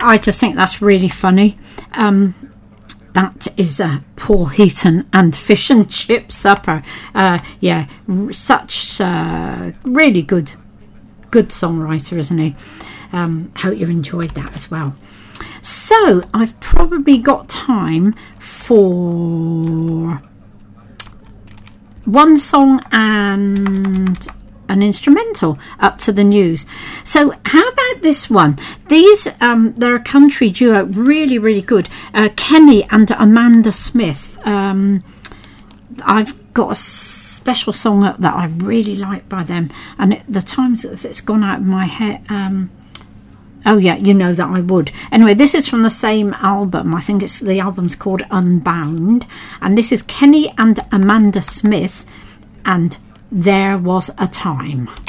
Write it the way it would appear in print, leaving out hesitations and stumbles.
I just think that's really funny. That is Paul Heaton and Fish and Chip Supper. Such really good songwriter, isn't he? Hope you enjoyed that as well. So I've probably got time for one song and an instrumental up to the news. So how about this one? These they're a country duo, really, really good. Kenny and Amanda Smith. I've got a special song that I really like by them, and the times it's gone out of my head. Oh yeah, you know that I would. Anyway, this is from the same album. I think the album's called Unbound, and this is Kenny and Amanda Smith and There Was a Time.